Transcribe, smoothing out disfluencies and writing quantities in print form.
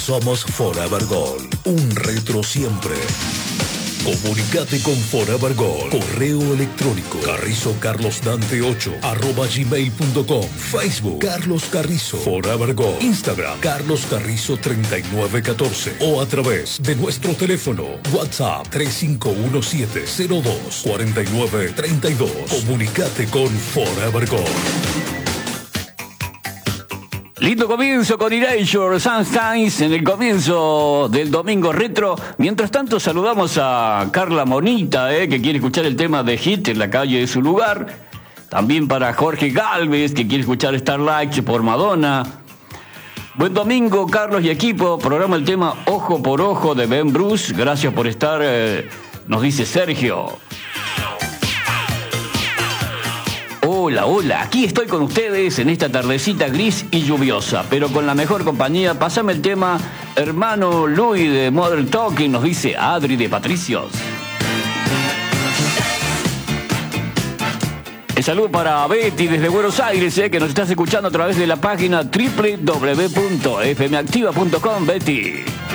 Somos Forever Gold, un retro siempre. Comunicate con Forever Gold. Correo electrónico carrizocarlosdante8@gmail.com. Facebook Carlos Carrizo Forever Gold. Instagram Carlos Carrizo 3914 o a través de nuestro teléfono WhatsApp 3517-024932. Comunicate con Forever Gold. Lindo comienzo con Erasure, Sunshines en el comienzo del domingo retro. Mientras tanto saludamos a Carla Monita, que quiere escuchar el tema de Hit en la calle de su lugar. También para Jorge Galvez, que quiere escuchar Starlight por Madonna. Buen domingo, Carlos y equipo. Programa el tema Ojo por Ojo de Ben Bruce. Gracias por estar, nos dice Sergio. Hola, aquí estoy con ustedes en esta tardecita gris y lluviosa, pero con la mejor compañía. Pásame el tema Hermano Luis de Modern Talking, nos dice Adri de Patricios. El saludo para Betty desde Buenos Aires, que nos estás escuchando a través de la página www.fmactiva.com, Betty.